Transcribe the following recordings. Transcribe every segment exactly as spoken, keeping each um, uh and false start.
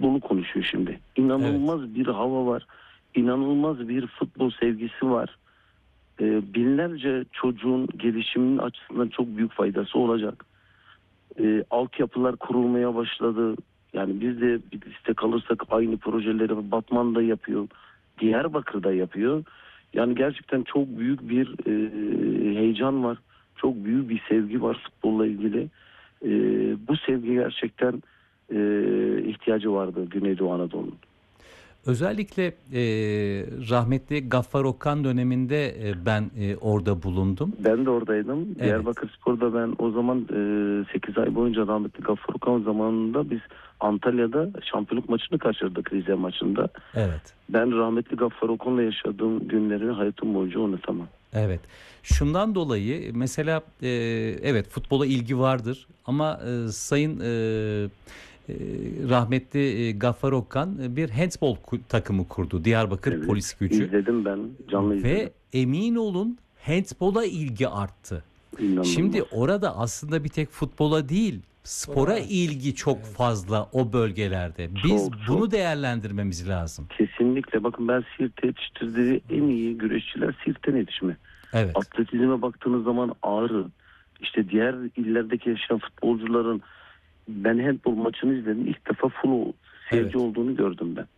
futbolu konuşuyor şimdi. İnanılmaz evet. bir hava var. İnanılmaz bir futbol sevgisi var. Ee, binlerce çocuğun gelişiminin açısından çok büyük faydası olacak. Ee, altyapılar kurulmaya başladı. Yani biz de bir liste kalırsak aynı projeleri Batman'da yapıyor. Diyarbakır'da yapıyor. Yani gerçekten çok büyük bir e, heyecan var. Çok büyük bir sevgi var futbolla ilgili. E, bu sevgi gerçekten e, ihtiyacı vardı Güneydoğu Anadolu'nun. Özellikle e, rahmetli Gaffar Okan döneminde e, ben e, orada bulundum. Ben de oradaydım. Evet. Diyarbakırspor'da ben o zaman e, sekiz ay boyunca rahmetli Gaffar Okan zamanında biz Antalya'da şampiyonluk maçını kaçırdık, Rize maçında. Evet. Ben rahmetli Gaffar Okan'la yaşadığım günleri hayatım boyunca unutamam. Evet. Şundan dolayı mesela e, evet futbola ilgi vardır ama e, Sayın e, e, rahmetli e, Gaffar Okan e, bir handbol ku- takımı kurdu. Diyarbakır Evet, Polis Gücü. İzledim ben, canlı izledim. Ve emin olun handbola ilgi arttı. İnanılmaz. Şimdi orada aslında bir tek futbola değil, spora Evet. ilgi çok Evet. fazla o bölgelerde. Biz Çok, bunu çok. değerlendirmemiz lazım. Kesinlikle. Bakın ben Siirt'te yetiştirdiği en iyi güreşçiler Siirt'ten yetişme. Evet. Atletizme baktığınız zaman Ağrı, işte diğer illerdeki yaşayan futbolcuların, ben handbol maçını izledim. İlk defa full seyirci Evet. olduğunu gördüm ben.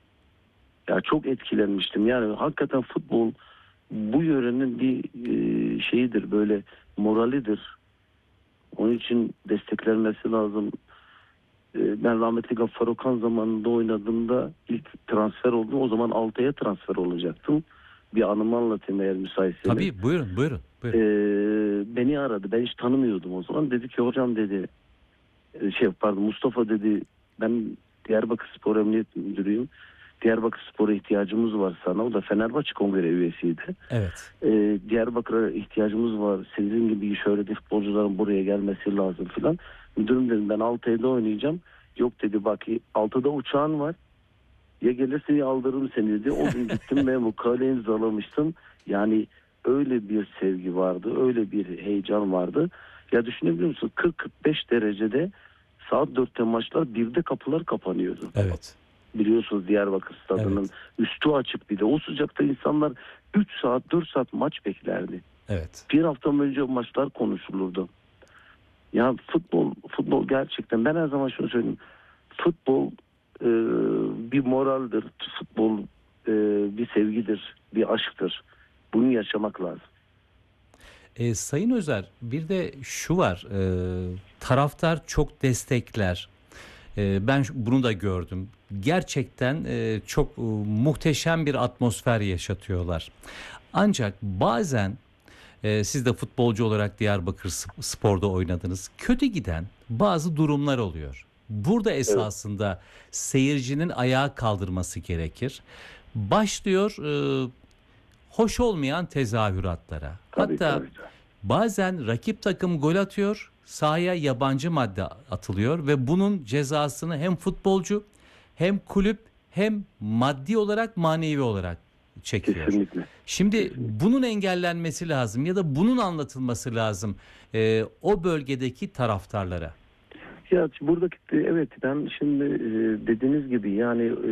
Ya çok etkilenmiştim. Yani hakikaten futbol bu yörenin bir e, şeyidir, böyle moralidir. Onun için desteklenmesi lazım. E, ben rahmetli Gaffar Okan zamanında oynadığımda ilk transfer oldum. O zaman Altay'a transfer olacaktım. Bir anımı anlatayım eğer müsaitseniz. Tabii buyurun buyurun. buyurun. E, beni aradı. Ben hiç tanımıyordum o zaman. Dedi ki hocam dedi, e, şey pardon Mustafa dedi, ben Diyarbakırspor Emniyet Müdürüyüm. Diyarbakırspor'a ihtiyacımız var sana. O da Fenerbahçe Kongre üyesiydi. Evet. Ee, Diyarbakır'a ihtiyacımız var. Sizin gibi şöyle de futbolcuların buraya gelmesi lazım filan. Müdürüm dedim ben Altay'da oynayacağım. Yok dedi bak altıda uçağın var. Ya gelirse ya aldırırım seni dedi. O gün gittim ve mukale imzalamıştım. Yani öyle bir sevgi vardı. Öyle bir heyecan vardı. Ya düşünebiliyor musun? kırk kırk beş derecede saat dörtte maçlar, birde kapılar kapanıyordu. Evet. Biliyorsunuz Diyarbakır stadının Evet. üstü açık bir de. O sıcakta insanlar üç saat dört saat maç beklerdi. Evet. Bir hafta önce maçlar konuşulurdu. Ya futbol futbol gerçekten, ben her zaman şunu söyleyeyim. Futbol e, bir moraldir. Futbol e, bir sevgidir, bir aşktır. Bunu yaşamak lazım. E, Sayın Özer, bir de şu var. E, taraftar çok destekler. E, ben bunu da gördüm. Gerçekten e, çok e, muhteşem bir atmosfer yaşatıyorlar. Ancak bazen e, siz de futbolcu olarak Diyarbakır Spor'da oynadınız. Kötü giden bazı durumlar oluyor. Burada esasında seyircinin ayağa kaldırması gerekir. Başlıyor e, hoş olmayan tezahüratlara. Tabii, Hatta tabii. bazen rakip takım gol atıyor, sahaya yabancı madde atılıyor ve bunun cezasını hem futbolcu hem kulüp hem maddi olarak manevi olarak çekiyor. Kesinlikle. Şimdi Kesinlikle. bunun engellenmesi lazım ya da bunun anlatılması lazım e, o bölgedeki taraftarlara. Ya buradaki evet, ben şimdi e, dediğiniz gibi yani e,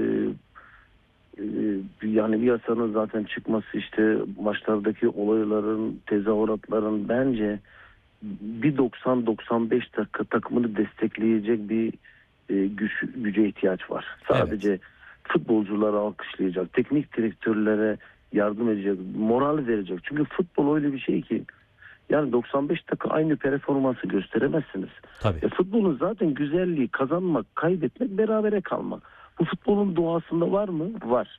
e, yani bir yasanın zaten çıkması, işte maçlardaki olayların, tezahüratların bence bir doksan doksan beş dakika takımını destekleyecek bir e, güç güce ihtiyaç var. Sadece Evet. futbolcuları alkışlayacak, teknik direktörlere yardım edecek, moral verecek. Çünkü futbol öyle bir şey ki yani doksan beş dakika aynı performansı gösteremezsiniz. Tabii. E, futbolun zaten güzelliği kazanmak, kaybetmek, berabere kalmak. Bu futbolun doğasında var mı? Var.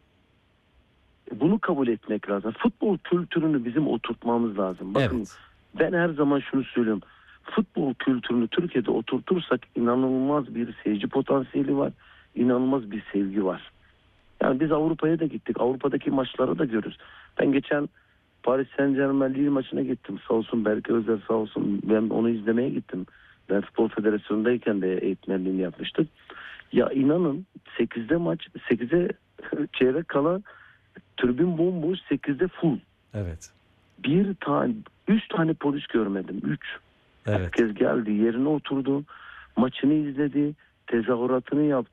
E, bunu kabul etmek lazım. Futbol kültürünü bizim oturtmamız lazım. Bakın, Evet. ben her zaman şunu söylüyorum. Futbol kültürünü Türkiye'de oturtursak inanılmaz bir seyirci potansiyeli var. İnanılmaz bir sevgi var. Yani biz Avrupa'ya da gittik. Avrupa'daki maçları da görürüz. Ben geçen Paris Saint-Germain Lille maçına gittim. Sağ olsun Berke Özer, sağ olsun, ben onu izlemeye gittim. Ben Futbol Federasyonu'ndayken de eğitmenliğini yapmıştık. Ya inanın sekizde maç, sekize çeyrek kala tribün bomboş, sekizde full. Evet. Bir tane, üç tane polis görmedim. Üç. Evet. Herkes geldi, yerine oturdu. Maçını izledi. Tezahüratını yaptı.